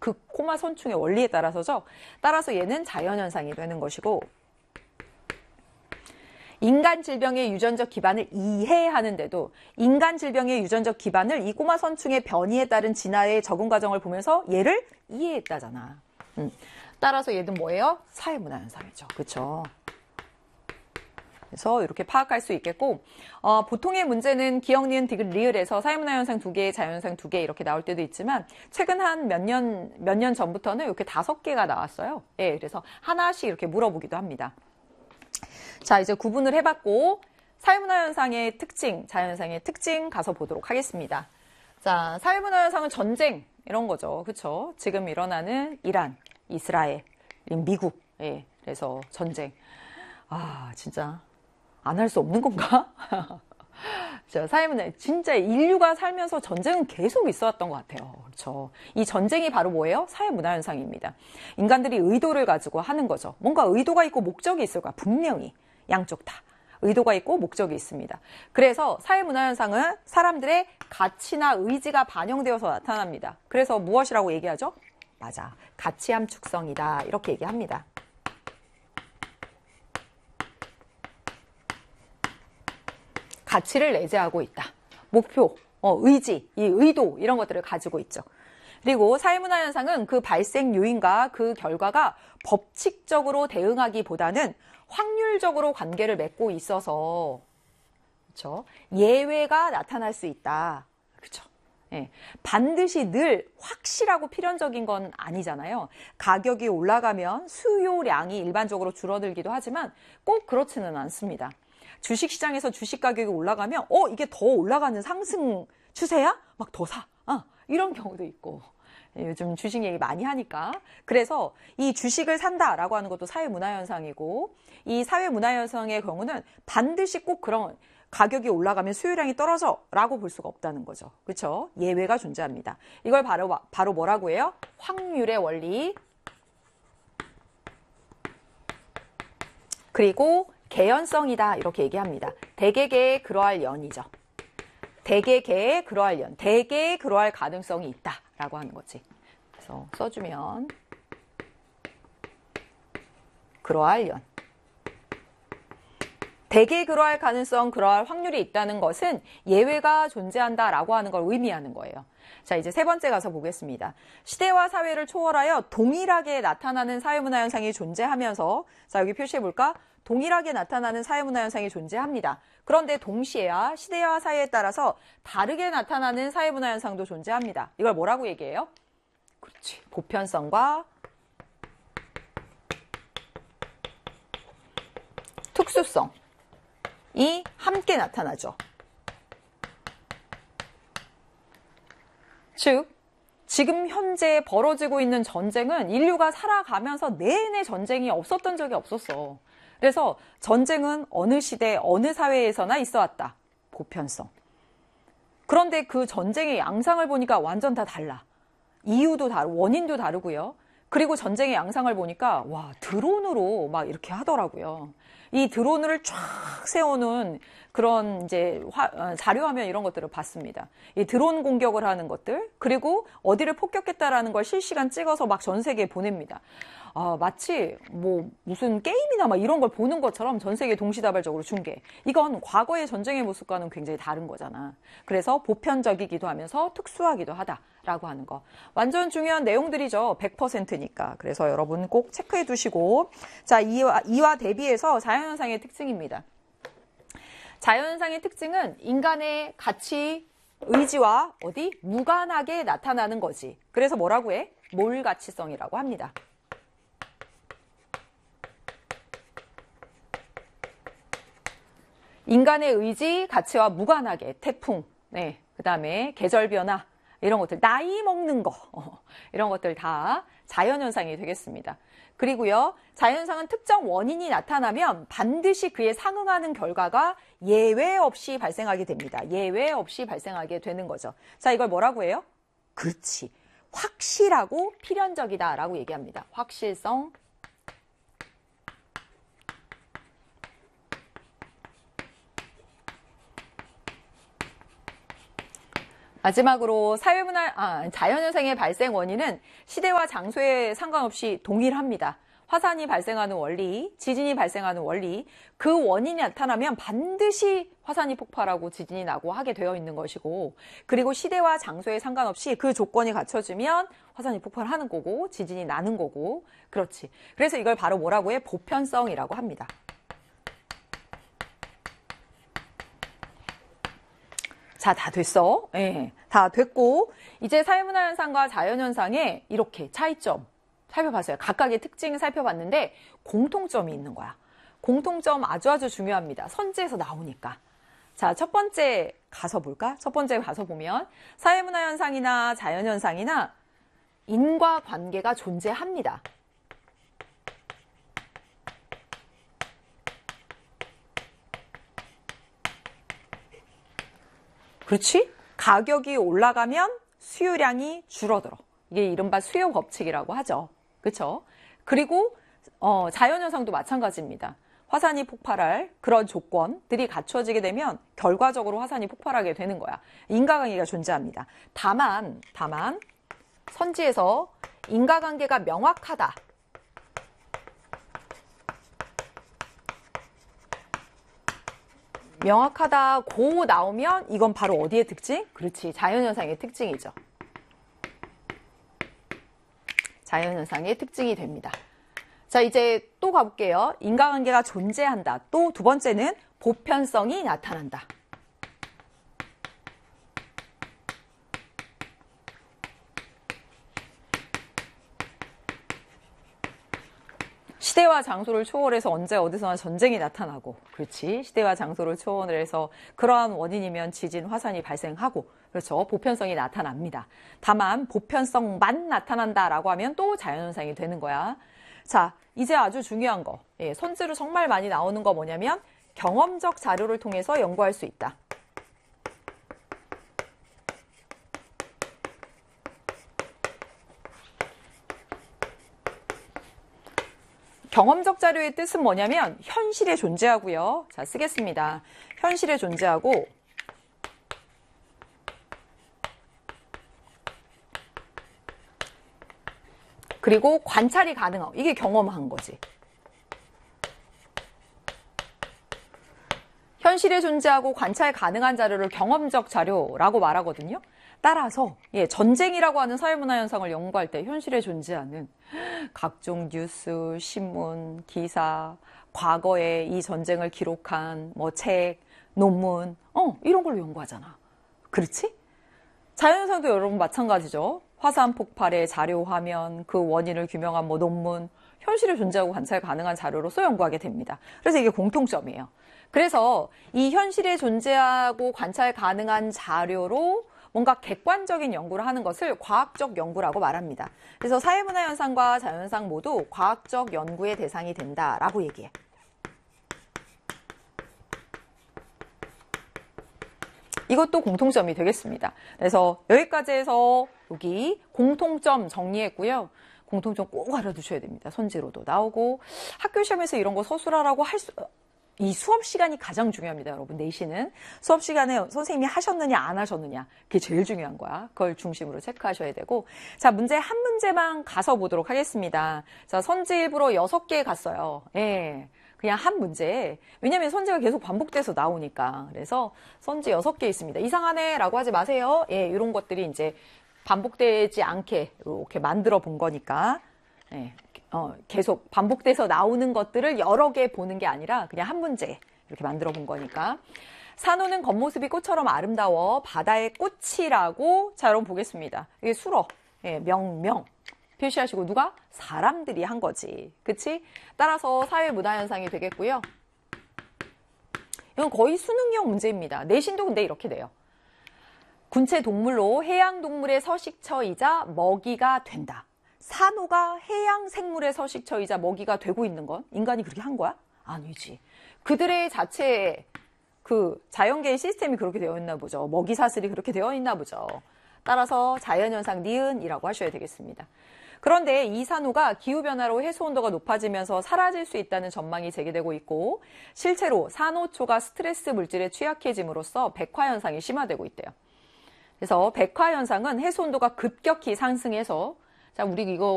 그 코마 선충의 원리에 따라서죠. 따라서 얘는 자연현상이 되는 것이고, 인간 질병의 유전적 기반을 이해하는데도 인간 질병의 유전적 기반을 이 꼬마 선충의 변이에 따른 진화의 적응 과정을 보면서 얘를 이해했다잖아. 따라서 얘는 뭐예요? 사회문화현상이죠. 그렇죠? 그래서 이렇게 파악할 수 있겠고, 보통의 문제는 기억, 니은, 디귿, 리을에서 사회문화현상 2개, 자연현상 2개 이렇게 나올 때도 있지만 최근 한 몇 년 전부터는 이렇게 5개가 나왔어요. 예, 그래서 하나씩 이렇게 물어보기도 합니다. 자, 이제 구분을 해봤고 사회문화현상의 특징, 자연현상의 특징 가서 보도록 하겠습니다. 자, 사회문화현상은 전쟁 이런 거죠. 그렇죠? 지금 일어나는 이란, 이스라엘, 미국, 예, 그래서 전쟁. 아, 진짜 안 할 수 없는 건가? 사회문화, 진짜 인류가 살면서 전쟁은 계속 있어왔던 것 같아요. 그렇죠. 이 전쟁이 바로 뭐예요? 사회문화현상입니다. 인간들이 의도를 가지고 하는 거죠. 뭔가 의도가 있고 목적이 있을 거야. 분명히. 양쪽 다. 의도가 있고 목적이 있습니다. 그래서 사회문화현상은 사람들의 가치나 의지가 반영되어서 나타납니다. 그래서 무엇이라고 얘기하죠? 맞아. 가치 함축성이다. 이렇게 얘기합니다. 가치를 내재하고 있다. 목표, 의지, 이 의도 이런 것들을 가지고 있죠. 그리고 사회문화현상은 그 발생 요인과 그 결과가 법칙적으로 대응하기보다는 확률적으로 관계를 맺고 있어서 그렇죠? 예외가 나타날 수 있다. 그렇죠? 예, 반드시 늘 확실하고 필연적인 건 아니잖아요. 가격이 올라가면 수요량이 일반적으로 줄어들기도 하지만 꼭 그렇지는 않습니다. 주식시장에서 주식 가격이 올라가면 이게 더 올라가는 상승 추세야? 막 더 사. 이런 경우도 있고. 요즘 주식 얘기 많이 하니까. 그래서 이 주식을 산다라고 하는 것도 사회문화현상이고 이 사회문화현상의 경우는 반드시 꼭 그런 가격이 올라가면 수요량이 떨어져 라고 볼 수가 없다는 거죠. 그렇죠? 예외가 존재합니다. 이걸 바로 뭐라고 해요? 확률의 원리. 그리고 개연성이다 이렇게 얘기합니다. 대개개에 그러할 연이죠. 대개개에 그러할 연. 대개에 그러할 가능성이 있다라고 하는 거지. 그래서 써주면 그러할 연. 대개 그러할 가능성, 그러할 확률이 있다는 것은 예외가 존재한다라고 하는 걸 의미하는 거예요. 자, 이제 세 번째 가서 보겠습니다. 시대와 사회를 초월하여 동일하게 나타나는 사회문화현상이 존재하면서 자, 여기 표시해볼까? 동일하게 나타나는 사회문화현상이 존재합니다. 그런데 동시에야 시대와 사회에 따라서 다르게 나타나는 사회문화현상도 존재합니다. 이걸 뭐라고 얘기해요? 그렇지. 보편성과 특수성이 함께 나타나죠. 즉, 지금 현재 벌어지고 있는 전쟁은 인류가 살아가면서 내내 전쟁이 없었던 적이 없었어. 그래서 전쟁은 어느 시대, 어느 사회에서나 있어 왔다. 보편성. 그런데 그 전쟁의 양상을 보니까 완전 다 달라. 이유도 다르고, 원인도 다르고요. 그리고 전쟁의 양상을 보니까, 와, 드론으로 막 이렇게 하더라고요. 이 드론을 쫙 세우는 그런 이제 자료화면 이런 것들을 봤습니다. 이 드론 공격을 하는 것들, 그리고 어디를 폭격했다라는 걸 실시간 찍어서 막 전 세계에 보냅니다. 마치 뭐 무슨 게임이나 막 이런 걸 보는 것처럼 전 세계 동시다발적으로 중계. 이건 과거의 전쟁의 모습과는 굉장히 다른 거잖아. 그래서 보편적이기도 하면서 특수하기도 하다라고 하는 거. 완전 중요한 내용들이죠. 100%니까. 그래서 여러분 꼭 체크해 두시고. 자, 이와 대비해서 자연현상의 특징입니다. 자연현상의 특징은 인간의 가치, 의지와 무관하게 나타나는 거지. 그래서 뭐라고 해? 몰가치성이라고 합니다. 인간의 의지, 가치와 무관하게 태풍, 네, 그 다음에 계절 변화 이런 것들, 나이 먹는 거 이런 것들 다 자연현상이 되겠습니다. 그리고요, 자연현상은 특정 원인이 나타나면 반드시 그에 상응하는 결과가 예외 없이 발생하게 됩니다. 예외 없이 발생하게 되는 거죠. 자, 이걸 뭐라고 해요? 그렇지. 확실하고 필연적이다라고 얘기합니다. 확실성. 마지막으로 자연현상의 발생 원인은 시대와 장소에 상관없이 동일합니다. 화산이 발생하는 원리, 지진이 발생하는 원리, 그 원인이 나타나면 반드시 화산이 폭발하고 지진이 나고 하게 되어 있는 것이고, 그리고 시대와 장소에 상관없이 그 조건이 갖춰지면 화산이 폭발하는 거고 지진이 나는 거고, 그렇지. 그래서 이걸 바로 뭐라고 해? 보편성이라고 합니다. 자, 다 됐어. 예, 다 됐고, 이제 사회문화현상과 자연현상의 이렇게 차이점 살펴봤어요. 각각의 특징을 살펴봤는데 공통점이 있는 거야. 공통점 아주 중요합니다. 선지에서 나오니까. 자, 첫 번째 가서 볼까? 첫 번째 가서 보면 사회문화현상이나 자연현상이나 인과관계가 존재합니다. 그렇지? 가격이 올라가면 수요량이 줄어들어. 이게 이른바 수요 법칙이라고 하죠. 그렇죠? 그리고 자연현상도 마찬가지입니다. 화산이 폭발할 그런 조건들이 갖춰지게 되면 결과적으로 화산이 폭발하게 되는 거야. 인과관계가 존재합니다. 다만 선지에서 인과관계가 명확하다. 명확하다고 나오면 이건 바로 어디의 특징? 그렇지, 자연현상의 특징이죠. 자연현상의 특징이 됩니다. 자, 이제 또 가볼게요. 인과관계가 존재한다. 또 두 번째는 보편성이 나타난다. 시대와 장소를 초월해서 언제 어디서나 전쟁이 나타나고, 그렇지, 시대와 장소를 초월해서 그러한 원인이면 지진, 화산이 발생하고, 그렇죠, 보편성이 나타납니다. 다만 보편성만 나타난다라고 하면 또 자연현상이 되는 거야. 자, 이제 아주 중요한 거, 선지로 정말 많이 나오는 거 뭐냐면 경험적 자료를 통해서 연구할 수 있다. 경험적 자료의 뜻은 뭐냐면 현실에 존재하고요. 자, 쓰겠습니다. 현실에 존재하고 그리고 관찰이 가능하고, 이게 경험한 거지. 현실에 존재하고 관찰 가능한 자료를 경험적 자료라고 말하거든요. 따라서 전쟁이라고 하는 사회문화 현상을 연구할 때 현실에 존재하는 각종 뉴스, 신문, 기사, 과거에 이 전쟁을 기록한 책, 논문, 이런 걸로 연구하잖아. 그렇지? 자연현상도 여러분 마찬가지죠. 화산 폭발의 자료 화면, 그 원인을 규명한 논문, 현실에 존재하고 관찰 가능한 자료로서 연구하게 됩니다. 그래서 이게 공통점이에요. 그래서 이 현실에 존재하고 관찰 가능한 자료로 뭔가 객관적인 연구를 하는 것을 과학적 연구라고 말합니다. 그래서 사회문화 현상과 자연현상 모두 과학적 연구의 대상이 된다라고 얘기해. 이것도 공통점이 되겠습니다. 그래서 여기까지 해서 여기 공통점 정리했고요. 공통점 꼭 알아두셔야 됩니다. 선지로도 나오고 학교 시험에서 이런 거 서술하라고 이 수업 시간이 가장 중요합니다, 여러분. 내신은 수업 시간에 선생님이 하셨느냐 안 하셨느냐, 그게 제일 중요한 거야. 그걸 중심으로 체크하셔야 되고, 자, 문제 한 문제만 가서 보도록 하겠습니다. 자, 선지 일부러 6개 갔어요. 그냥 한 문제. 왜냐면 선지가 계속 반복돼서 나오니까. 그래서 선지 6개 있습니다. 이상하네 라고 하지 마세요. 이런 것들이 이제 반복되지 않게 이렇게 만들어 본 거니까. 계속 반복돼서 나오는 것들을 여러 개 보는 게 아니라 그냥 한 문제 이렇게 만들어 본 거니까. 산호는 겉모습이 꽃처럼 아름다워 바다의 꽃이라고, 자, 여러분 보겠습니다. 이게 수러, 명명 표시하시고, 누가? 사람들이 한 거지. 그치? 따라서 사회문화현상이 되겠고요. 이건 거의 수능형 문제입니다. 내신도 근데 이렇게 돼요. 군체 동물로 해양동물의 서식처이자 먹이가 된다. 산호가 해양 생물의 서식처이자 먹이가 되고 있는 건 인간이 그렇게 한 거야? 아니지. 그들의 자체의 그 자연계의 시스템이 그렇게 되어 있나 보죠. 먹이 사슬이 그렇게 되어 있나 보죠. 따라서 자연현상 니은이라고 하셔야 되겠습니다. 그런데 이 산호가 기후변화로 해수온도가 높아지면서 사라질 수 있다는 전망이 제기되고 있고, 실제로 산호초가 스트레스 물질에 취약해짐으로써 백화현상이 심화되고 있대요. 그래서 백화 현상은 해수 온도가 급격히 상승해서 자, 우리 이거